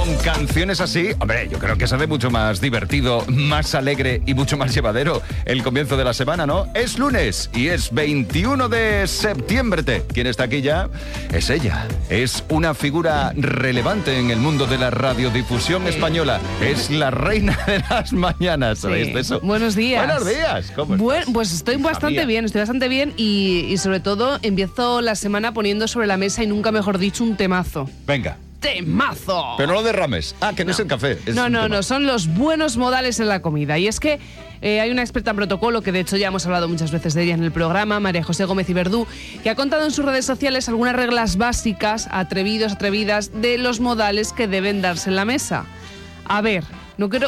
con canciones así, hombre, yo creo que se hace mucho más divertido, más alegre y mucho más llevadero el comienzo de la semana, ¿no? Es lunes y es 21 de septiembre. ¿Quién está aquí ya? Es ella. Es una figura relevante en el mundo de la radiodifusión española. Es la reina de las mañanas. ¿Sabéis de eso? Buenos días. Buenos días. ¿Cómo estás? Pues estoy bastante bien y sobre todo empiezo la semana poniendo sobre la mesa y nunca mejor dicho un temazo. Venga. ¡Temazo! Pero no lo derrames. Que no es el café. No, son los buenos modales en la comida. Y es que hay una experta en protocolo, que de hecho ya hemos hablado muchas veces de ella en el programa, María José Gómez y Verdú, que ha contado en sus redes sociales algunas reglas básicas, atrevidas, de los modales que deben darse en la mesa. A ver, yo no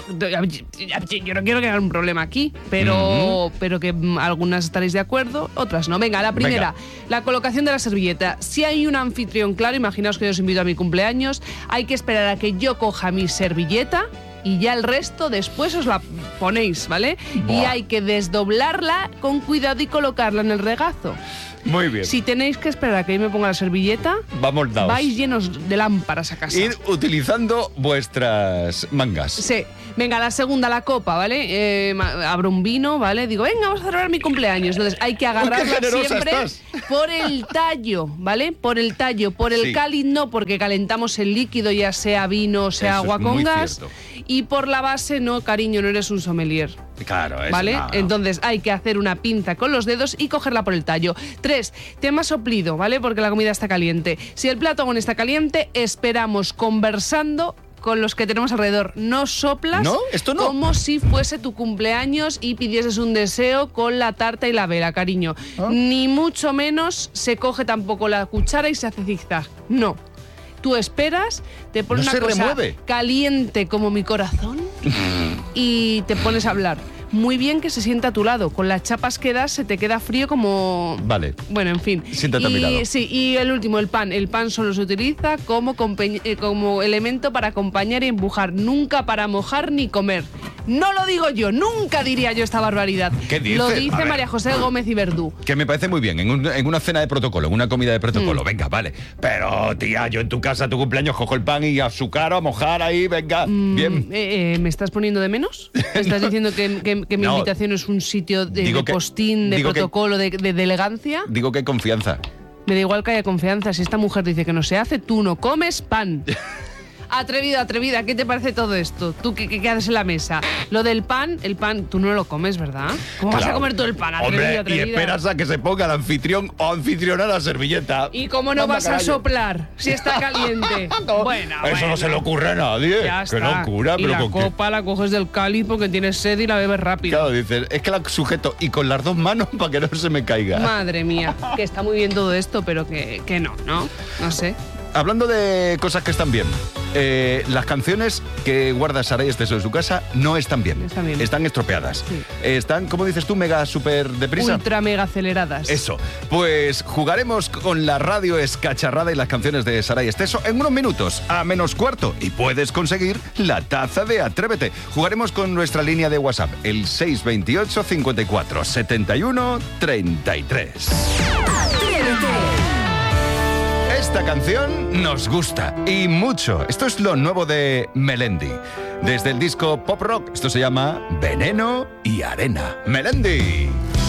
quiero crear un problema aquí, pero que algunas estaréis de acuerdo, otras no. Venga, la primera, la colocación de la servilleta. Si hay un anfitrión claro, imaginaos que yo os invito a mi cumpleaños, hay que esperar a que yo coja mi servilleta y ya el resto después os la ponéis, ¿vale? Buah. Y hay que desdoblarla con cuidado y colocarla en el regazo. Muy bien. Si tenéis que esperar a que yo me ponga la servilleta, vamos daos. Vais llenos de lámparas a casa. Ir utilizando vuestras mangas. Sí. Venga, la segunda, la copa, ¿vale? Abro un vino, ¿vale? Digo, venga, vamos a celebrar mi cumpleaños. Entonces hay que agarrarla siempre por el tallo, ¿vale? Por el tallo. Por el cáliz no, porque calentamos el líquido, ya sea vino o sea agua con gas. Cierto. Y por la base no, cariño, no eres un sommelier. Claro, eso. ¿Vale? No. Entonces hay que hacer una pinza con los dedos y cogerla por el tallo. 3, tema soplido, ¿vale? Porque la comida está caliente. Si el plato aún está caliente, esperamos conversando con los que tenemos alrededor. No soplas. ¿No? ¿Esto no? Como si fuese tu cumpleaños y pidieses un deseo con la tarta y la vela, cariño. Ni mucho menos se coge tampoco la cuchara y se hace zigzag. No. Tú esperas, te pones una cosa caliente como mi corazón y te pones a hablar. Muy bien que se sienta a tu lado. Con las chapas que das se te queda frío como... Vale. Bueno, en fin. Siéntate a mi lado. Sí, y el último, el pan. El pan solo se utiliza como elemento para acompañar y empujar. Nunca para mojar ni comer. No lo digo yo, nunca diría yo esta barbaridad. ¿Qué dices? Lo dice María José Gómez y Verdú. Que me parece muy bien, en una cena de protocolo, en una comida de protocolo, venga, vale. Pero, tía, yo en tu casa, tu cumpleaños, cojo el pan y azúcar a mojar ahí, venga, bien. ¿Me estás poniendo de menos? ¿Estás diciendo que mi invitación es un sitio de postín, de protocolo, de elegancia? Digo que hay confianza. Me da igual que haya confianza. Si esta mujer dice que no se hace, tú no comes pan. Atrevida, ¿qué te parece todo esto? ¿Tú qué haces en la mesa? Lo del pan, el pan, tú no lo comes, ¿verdad? ¿Cómo vas a comer tú el pan? Atrevida. Y esperas a que se ponga el anfitrión o anfitriona la servilleta. ¿Y cómo no vas a soplar si está caliente? Bueno. Eso no se le ocurre a nadie. Ya está. Qué locura. Y pero la copa la coges del cáliz porque tienes sed y la bebes rápido. Claro, dices, es que la sujeto y con las dos manos para que no se me caiga. Madre mía, que está muy bien todo esto, pero que no sé. Hablando de cosas que están bien, las canciones que guarda Saray Esteso en su casa no están bien. Están estropeadas. Sí. Están, ¿cómo dices tú? Mega super deprisa. Ultra mega aceleradas. Eso. Pues jugaremos con la radio escacharrada y las canciones de Saray Esteso en unos minutos, a -4. Y puedes conseguir la taza de Atrévete. Jugaremos con nuestra línea de WhatsApp, el 628 54 71 33. Atrévete. Esta canción nos gusta y mucho. Esto es lo nuevo de Melendi. Desde el disco Pop Rock, esto se llama Veneno y Arena. Melendi.